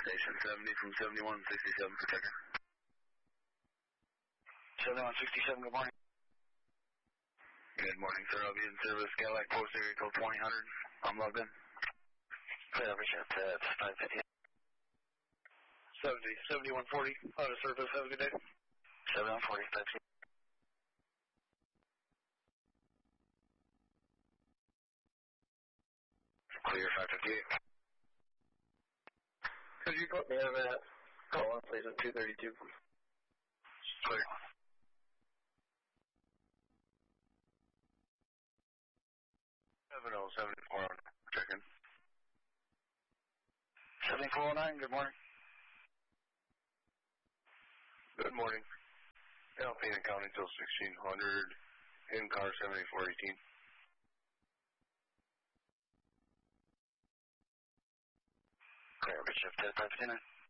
Station 70 from 7167 for check-in. 7167, good morning. Good morning, sir. I'll be in service. Cadillac Post area code 2000. I'm logged in. Clear over ship. That's 550. 7140. Out of service. Have a good day. 7140. That's good. Clear 558. Could you put me on that call on, please, at 232? Clear. Seven oh 74 check-in. 7409, good morning. Good morning. Alpena County till 1600. In car 7418. Clear over ship. 559.